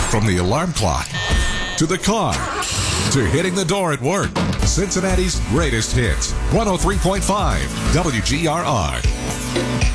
From the alarm clock to the car to hitting the door at work, Cincinnati's greatest hits. 103.5 WGRR.